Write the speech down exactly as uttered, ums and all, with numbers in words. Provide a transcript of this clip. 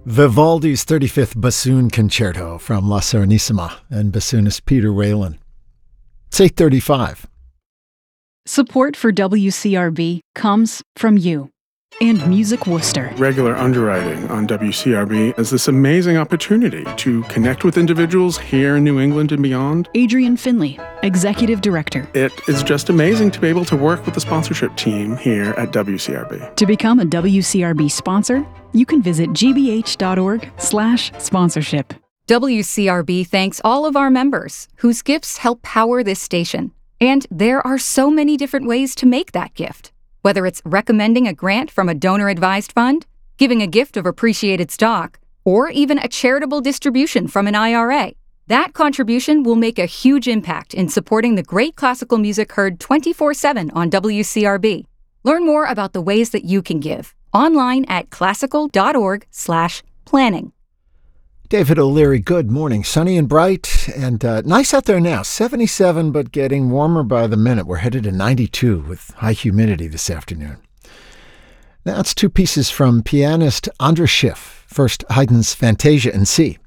Vivaldi's thirty-fifth Bassoon Concerto from La Serenissima and bassoonist Peter Whalen. It's eight thirty-five. Support for W C R B comes from you and Music Worcester. Regular underwriting on W C R B is this amazing opportunity to connect with individuals here in New England and beyond. Adrian Finley, Executive Director. It is just amazing to be able to work with the sponsorship team here at W C R B. To become a W C R B sponsor, you can visit gbh.org slash sponsorship. W C R B thanks all of our members whose gifts help power this station. And there are so many different ways to make that gift. Whether it's recommending a grant from a donor-advised fund, giving a gift of appreciated stock, or even a charitable distribution from an I R A. That contribution will make a huge impact in supporting the great classical music heard twenty-four seven on W C R B. Learn more about the ways that you can give online at classical.org slash planning. David O'Leary, good morning. Sunny and bright and uh, nice out there now. seventy-seven, but getting warmer by the minute. We're headed to ninety-two with high humidity this afternoon. Now it's two pieces from pianist Andras Schiff. First, Haydn's Fantasia in C.